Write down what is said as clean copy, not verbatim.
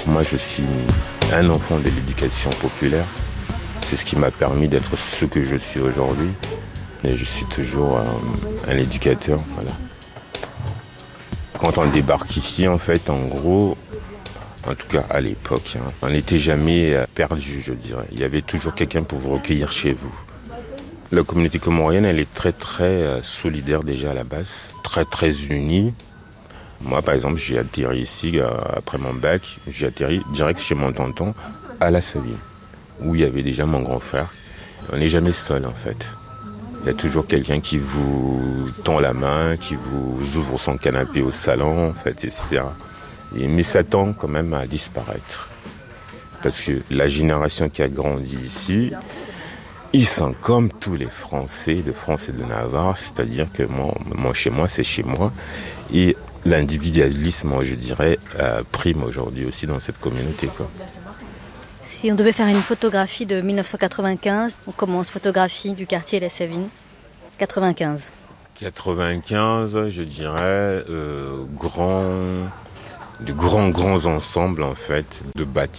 Moi, je suis un enfant de l'éducation populaire. C'est ce qui m'a permis d'être ce que je suis aujourd'hui. Et je suis toujours un éducateur. Voilà. Quand on débarque ici, en fait, en gros, en tout cas à l'époque, on n'était jamais perdu, je dirais. Il y avait toujours quelqu'un pour vous recueillir chez vous. La communauté comorienne, elle est très solidaire déjà à la base, très unie. Moi, par exemple, j'ai atterri ici après mon bac, j'ai atterri direct chez mon tonton à La Savine, où il y avait déjà mon grand frère. On n'est jamais seul, en fait. Il y a toujours quelqu'un qui vous tend la main, qui vous ouvre son canapé au salon, en fait, etc. Mais ça tend quand même à disparaître. Parce que la génération qui a grandi ici, ils sont comme tous les Français de France et de Navarre, c'est-à-dire que moi chez moi, c'est chez moi. Et l'individualisme, moi, je dirais, prime aujourd'hui aussi dans cette communauté, quoi. Si on devait faire une photographie de 1995, on commence photographie du quartier La Savine, 95. 95, je dirais, de grands ensembles, en fait, de bâtiments.